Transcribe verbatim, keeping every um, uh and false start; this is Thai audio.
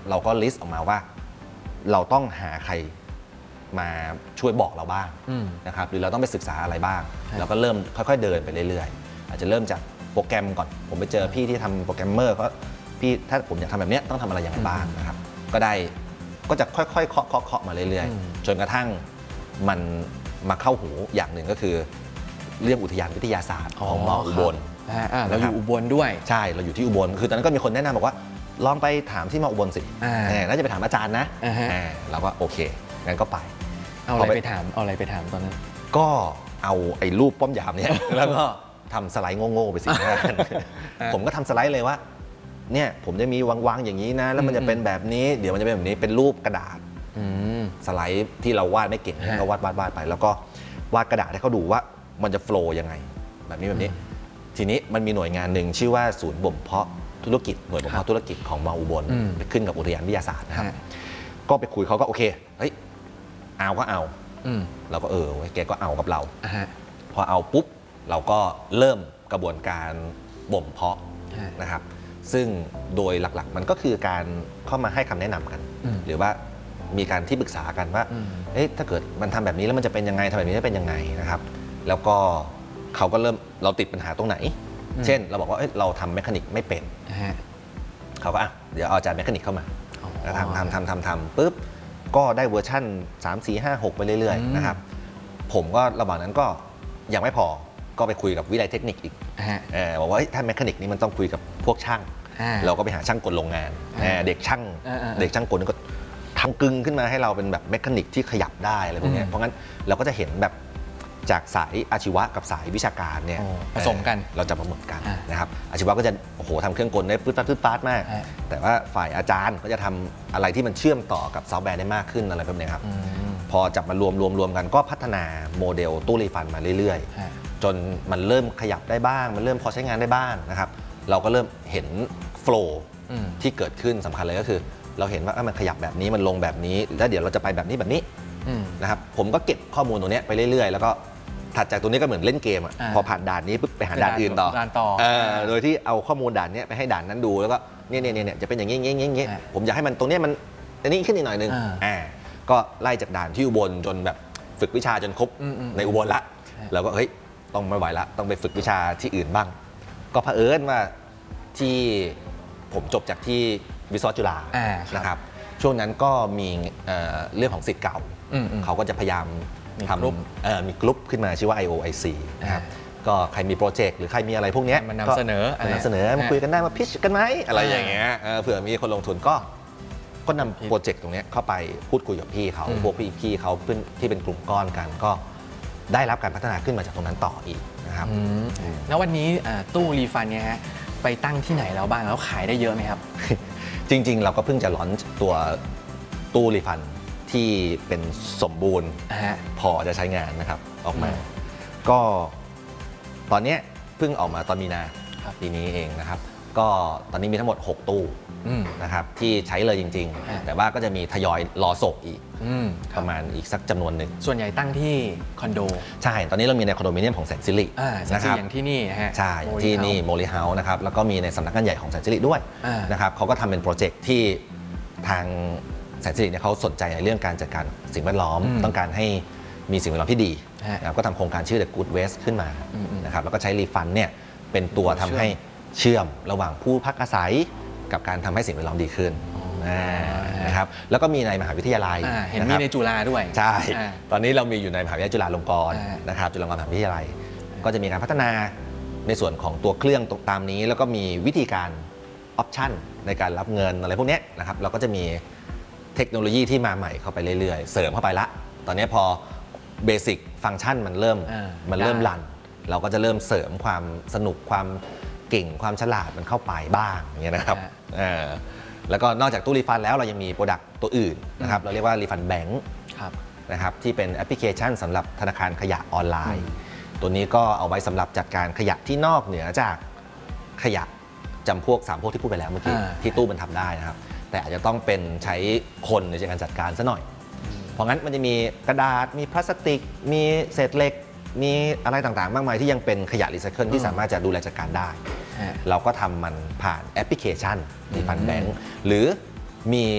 เราก็ลิสต์ออกมาว่าเราต้องหาใครมาช่วยบอกเราบ้างนะครับหรือเราต้องไปศึกษาอะไรบ้างเราก็เริ่มค่อยๆเดินไปเรื่อยๆอาจจะเริ่มจากโปรแกรมก่อนผมไปเจอพี่ที่ทำโปรแกรมเมอร์ก็พี่ถ้าผมอยากทำแบบนี้ต้องทำอะไรอย่างไรบ้างนะครับก็ได้ก็จะค่อยๆเคาะเคาะมาเรื่อยๆจนกระทั่งมันมาเข้าหูอย่างหนึ่งก็คือเรื่องอุทยานวิทยาศาสตร์ของมออุบลเราอยู่อุบลด้วยใช่เราอยู่ที่อุบลคือตอนนั้นก็มีคนแนะนำบอกว่าลองไปถามที่มออุบลสิน่าจะไปถามอาจารย์นะเราก็โอเคงั้นก็ไปเอาอะไรไปถามเอาอะไรไปถามตอนนั้นก็เอาไอ้รูปป้อมยามเนี่ยแล้วก็ทำสไลด์โง่ๆไปสิผมก็ทำสไลด์เลยว่าเนี่ยผมจะมีวางๆอย่างนี้นะแล้วมันจะเป็นแบบนี้เดี๋ยวมันจะเป็นแบบนี้เป็นรูปกระดาษสไลด์ที่เราวาดไม่เก่งก็วาดวาดวาดไปแล้วก็วาดกระดาษให้เขาดูว่ามันจะโฟล์ยังไงแบบนี้แบบนี้ทีนี้มันมีหน่วยงานหนึ่งชื่อว่าศูนย์บ่มเพาะธุรกิจหน่วยบ่มเพาะธุรกิจของมออุบลไปขึ้นกับอุทยานวิทยาศาสตร์นะครับก็ไปคุยเขาก็โอเคเฮ้ยเอาก็เอาเราก็เออแกก็เอากับเราพอเอาปุ๊บเราก็เริ่มกระบวนการบ่มเพาะนะครับซึ่งโดยหลักๆมันก็คือการเข้ามาให้คำแนะนำกันหรือว่ามีการที่ปรึกษากันว่าเอ๊ะถ้าเกิดมันทำแบบนี้แล้วมันจะเป็นยังไงทำแบบนี้จะเป็นยังไงนะครับแล้วก็เขาก็เริ่มเราติดปัญหาตรงไหนเช่นเราบอกว่าเอ้ยเราทำแมคานิกไม่เป็นเขาก็อ่ะเดี๋ยวเอาอาจารย์แมคานิกเข้ามาทำทำทำทำทำปุ๊บก็ได้เวอร์ชั่นสาม สี่ ห้า หกไปเรื่อยๆนะครับผมก็ระหว่างนั้นก็ยังไม่พอก็ไปคุยกับวิทยาลัยเทคนิคอีกบอกว่าถ้าแมคานิกนี้มันต้องคุยกับพวกช่างเราก็ไปหาช่างกลโรงงานเด็กช่างเด็กช่างกลก็ทำกึ่งขึ้นมาให้เราเป็นแบบแมคานิกที่ขยับได้อะไรพวกนี้เพราะงั้นเราก็จะเห็นแบบจากสายอาชีวะกับสายวิชาการเนี่ยผสมกันเราจะมาเหมือนกันนะครับอาชีวะก็จะโอ้โหทำเครื่องกลได้ปื๊ดปั๊ดปื๊ดปั๊ดมากแต่ว่าฝ่ายอาจารย์ก็จะทำอะไรที่มันเชื่อมต่อกับซอฟต์แวร์ได้มากขึ้นอะไรแบบนี้ครับพอจับมารวมรวมรวมกันก็พัฒนาโมเดลตู้รีฟันมาเรื่อยๆจนมันเริ่มขยับได้บ้างมันเริ่มพอใช้งานได้บ้างนะครับเราก็เริ่มเห็นโฟล์ที่เกิดขึ้นสำคัญเลยก็คือเราเห็นว่ามันขยับแบบนี้มันลงแบบนี้แล้วเดี๋ยวเราจะไปแบบนี้แบบนี้นะครับผมก็เก็บข้อมูลตรงนี้ไปเรื่อยๆแล้วก็ถัดจากตรงนี้ก็เหมือนเล่นเกมอ่ะพอผ่านด่านนี้ปุ๊บไปหาด่านอื่นต่อโดยที่เอาข้อมูลด่านนี้ไปให้ด่านนั้นดูแล้วก็เนี่ยเนี่ยเนี่ยจะเป็นอย่างนี้อย่างนี้อย่างนี้ผมอยากให้มันตรงนี้มันอันนี้ขึ้นอีกหน่อยนึงอ่าก็ไล่จากด่านที่อุบลจนแบบฝึกวิชาจนครบในอุบลละแล้วก็เฮ้ยต้องไม่ไหวละต้องไปฝึกวิชาที่อื่นบ้างก็เผอิญว่าที่ผมจบจากที่วิศวะจุฬานะครับช่วงนั้นก็มีเรื่องของศิษย์เก่าเขาก็จะพยายามทำมีกลุ่มขึ้นมาชื่อว่า ไอ โอ ไอ ซี นะครับก็ใครมีโปรเจกต์หรือใครมีอะไรพวกนี้มันนำเสนอมันนำเสนอมาคุยกันได้มาพิชกันไหมอะไรอย่างเงี้ยเผื่อมีคนลงทุนก็ก็นำโปรเจกต์ตรงนี้เข้าไปพูดคุยกับพี่เขาพวกพี่พี่เขาที่เป็นกลุ่มก้อนกันก็ได้รับการพัฒนาขึ้นมาจากตรงนั้นต่ออีกนะครับแล้ววันนี้ตู้รีฟันเนี่ยฮะไปตั้งที่ไหนแล้วบ้างแล้วขายได้เยอะไหมครับจริงๆเราก็เพิ่งจะลอนช์ตัวตู้รีฟันที่เป็นสมบูรณ์พอจะใช้งานนะครับออกมาก็ตอนนี้เพิ่งออกมาตอนมีนาปีนี้เองนะครับก็ตอนนี้มีทั้งหมดหกตู้นะครับที่ใช้เลยจริงๆแต่ว่าก็จะมีทยอยรอส่งอีกประมาณอีกสักจำนวนหนึ่งส่วนใหญ่ตั้งที่คอนโดใช่ตอนนี้เรามีในคอนโดมิเนียมของแสนสิรินะครับอย่างที่นี่ฮะใช่ที่นี่โมลีเฮาส์นะครับแล้วก็มีในสำนักงานใหญ่ของแสนสิริด้วยนะครับเขาก็ทำเป็นโปรเจกต์ที่ทางแสนสิริเนี่ยเขาสนใจในเรื่องการจัดการสิ่งแวดล้อมต้องการให้มีสิ่งแวดล้อมที่ดีนะครับก็ทำโครงการชื่อ The Good Waste ขึ้นมานะครับแล้วก็ใช้รีฟันเนี่ยเป็นตัวทำให้เชื่อมระหว่างผู้พักอาศัยกับการทำให้สิ่งแวดล้อมดีขึ้นนะครับแล้วก็มีในมหาวิทยาลัยเห็นมีในจุฬาด้วยใช่ตอนนี้เรามีอยู่ในมหาวิทยาลัยจุฬาลงกรณ์นะครับจุฬาลงกรณ์มหาวิทยาลัยก็จะมีการพัฒนาในส่วนของตัวเครื่องตามนี้แล้วก็มีวิธีการออปชั่นในการรับเงินอะไรพวกนี้นะครับเราก็จะมีเทคโนโลยีที่มาใหม่เข้าไปเรื่อยๆเสริมเข้าไปละตอนนี้พอเบสิกฟังก์ชันมันเริ่มมันเริ่มรันเราก็จะเริ่มเสริมความสนุกความเก่งความฉลาดมันเข้าไปบ้างอย่างเงี้ยนะครับแล้วก็นอกจากตู้รีฟันแล้วเรายังมีโปรดักต์ตัวอื่นนะครับเราเรียกว่ารีฟันแบงค์นะครับที่เป็นแอปพลิเคชันสำหรับธนาคารขยะออนไลน์ตัวนี้ก็เอาไว้สำหรับจัดการขยะที่นอกเหนือจากขยะจำพวกสามพวกที่พูดไปแล้วเมื่อกี้ที่ตู้มันทำได้นะครับแต่อาจจะต้องเป็นใช้คนในการจัดการซะหน่อยเพราะงั้นมันจะมีกระดาษมีพลาสติกมีเศษเหล็กมีอะไรต่างๆมากมายที่ยังเป็นขยะรีไซเคิลที่สามารถจะดูแลจัดการได้เราก็ทำมันผ่านแอปพลิเคชันรีฟันแบงค์หรือมี